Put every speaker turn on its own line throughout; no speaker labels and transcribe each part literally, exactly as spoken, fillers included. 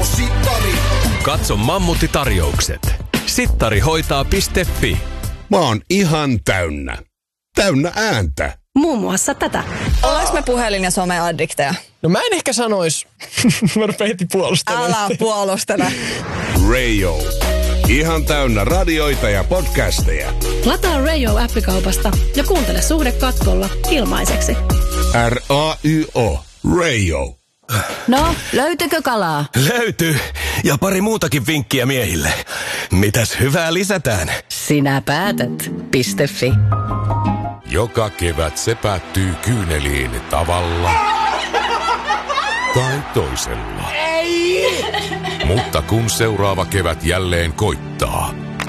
Sittari.
Katso Mammutti-tarjoukset. sittari hoitaa piste fi.
Mä oon ihan täynnä. Täynnä ääntä.
Muun muassa tätä.
Ollaanko me puhelin- ja someaddikteja?
No mä en ehkä sanois. Mä rupean heti puolustelemaan.
Älä puolustele.
Radio. Ihan täynnä radioita ja podcasteja.
Lataa Radio-appikaupasta ja kuuntele Suhde katkolla ilmaiseksi.
R A Y O. Radio.
No, löytyykö kalaa?
Löytyy. Ja pari muutakin vinkkiä miehille. Mitäs hyvää lisätään?
Sinä päätät. .fi.
Joka kevät se päättyy kyyneliin tavalla tai toisella. Ei! Mutta kun seuraava kevät jälleen koittaa,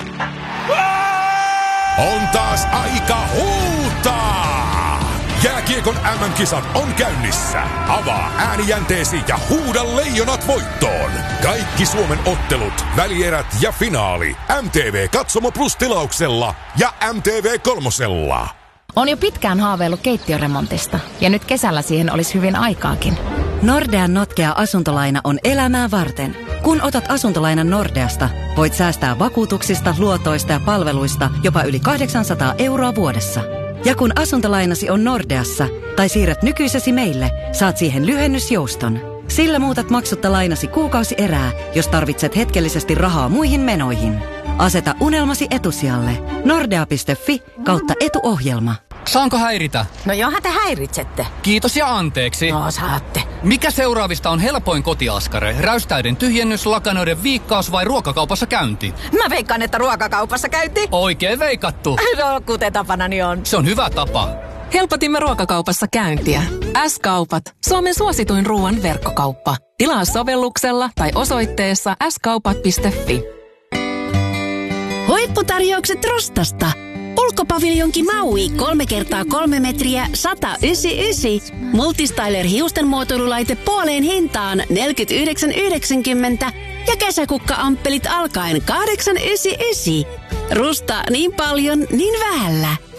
on taas aika huutaa! Jääkiekon äm äm-kisat on käynnissä. Avaa äänijänteesi ja huuda leijonat voittoon. Kaikki Suomen ottelut, välierät ja finaali. M T V Katsomo Plus -tilauksella ja M T V kolmosella.
On jo pitkään haaveillut keittiöremontista ja nyt kesällä siihen olisi hyvin aikaakin.
Nordean notkea asuntolaina on elämää varten. Kun otat asuntolainan Nordeasta, voit säästää vakuutuksista, luotoista ja palveluista jopa yli kahdeksansataa euroa vuodessa. Ja kun asuntolainasi on Nordeassa tai siirrät nykyisesi meille, saat siihen lyhennysjouston. Sillä muutat maksutta lainasi kuukausi erää, jos tarvitset hetkellisesti rahaa muihin menoihin. Aseta unelmasi etusijalle. Nordea piste fi kautta etuohjelma.
Saanko häiritä?
No johan te häiritsette.
Kiitos ja anteeksi.
No saatte.
Mikä seuraavista on helpoin kotiaskare? Räystäiden tyhjennys, lakanoiden viikkaus vai ruokakaupassa käynti?
Mä veikkaan, että ruokakaupassa käynti.
Oikein veikattu.
No kuten tapanani on.
Se on hyvä tapa.
Helpotimme ruokakaupassa käyntiä. S-kaupat. Suomen suosituin ruoan verkkokauppa. Tilaa sovelluksella tai osoitteessa s kaupat piste fi.
Huipputarjoukset Rostasta. Ulkopaviljonki Maui kolme kertaa kolme metriä sata yhdeksänkymmentäyhdeksän. Multistyler hiusten muotoilulaite puoleen hintaan neljäkymmentäyhdeksän yhdeksänkymmentä ja kesäkukka-amppelit alkaen kahdeksan yhdeksänkymmentäyhdeksän. Rusta niin paljon, niin vähällä.